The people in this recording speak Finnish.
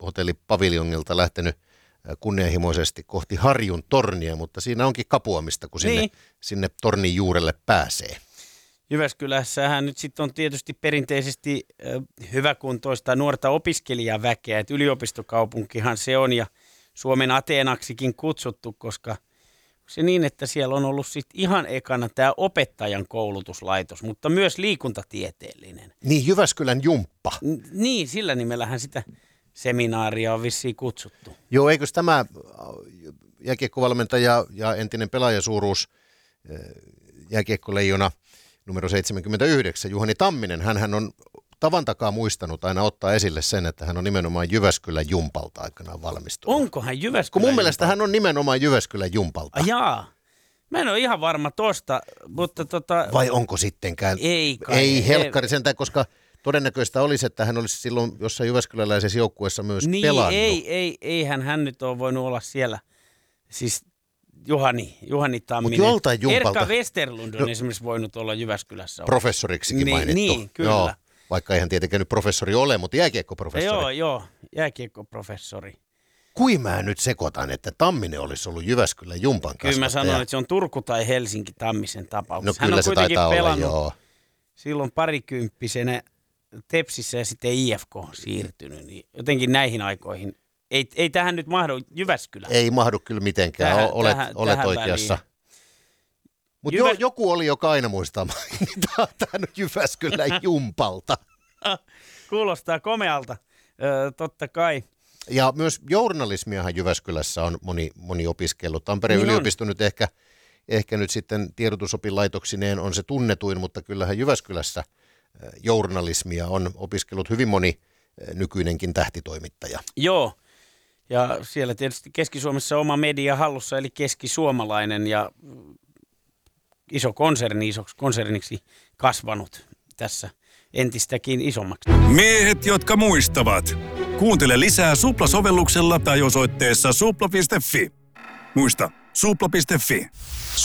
hotellipaviljongilta lähtenyt kunnianhimoisesti kohti Harjun tornia, mutta siinä onkin kapuamista, kun sinne tornin juurelle pääsee. Jyväskylässähän nyt sitten on tietysti perinteisesti hyväkuntoista nuorta opiskelijaväkeä, että yliopistokaupunkihan se on ja Suomen Ateenaksikin kutsuttu, koska se niin, että siellä on ollut sitten ihan ekana tämä opettajan koulutuslaitos, mutta myös liikuntatieteellinen. Niin, Jyväskylän jumppa. Niin, sillä nimellähän sitä seminaaria on vissiin kutsuttu. Joo, eikös tämä jääkiekkovalmentaja ja entinen pelaajasuuruus jääkiekkoleijona numero 79, Juhani Tamminen, hän on tavan takaa muistanut aina ottaa esille sen, että hän on nimenomaan Jyväskylän jumpalta aikanaan valmistunut. Onko hän Jyväskylän Kun mun mielestä hän on nimenomaan Jyväskylän jumpalta. Jaa. Mä en ole ihan varma tosta, mutta Vai onko sittenkään? Ei helkkari sentään, koska todennäköistä olisi, että hän olisi silloin jossain jyväskyläläisessä joukkueessa myös pelannut. Eihän hän nyt ole voinut olla siellä. Siis Juhani Tamminen. Mutta joltain jumpalta. Erkka Westerlund on esimerkiksi voinut olla Jyväskylässä. Professoriksikin mainittu. Niin, kyllä. Joo, vaikka eihän tietenkään nyt professori ole, mutta jääkiekkoprofessori. Joo, jääkiekkoprofessori. Kuin mä nyt sekoitan, että Tamminen olisi ollut Jyväskylän jumpan kasvattaja? Kyllä mä sanon, että se on Turku tai Helsinki Tammisen tapauksessa. No kyllä hän on se taitaa pelannut olla, joo. Silloin parikymppisenä Tepsissä ja sitten IFK siirtynyt. Niin jotenkin näihin aikoihin. Ei tähän nyt mahdu Jyväskylä. Ei mahdu kyllä mitenkään, olet oikeassa. Mutta joku oli, joka aina muistaa mainita tämän Jyväskylän jumpalta. Kuulostaa komealta, totta kai. Ja myös journalismiahan Jyväskylässä on moni opiskellut. Tampereen yliopisto nyt ehkä nyt sitten tiedotusopilaitoksineen on se tunnetuin, mutta kyllähän Jyväskylässä journalismia on opiskellut hyvin moni nykyinenkin tähtitoimittaja. Joo, ja siellä tietysti Keski-Suomessa oma media hallussa, eli keskisuomalainen ja isoksi konserniksi kasvanut tässä entistäkin isommaksi. Miehet, jotka muistavat. Kuuntele lisää Supla-sovelluksella tai osoitteessa supla.fi. Muista, supla.fi.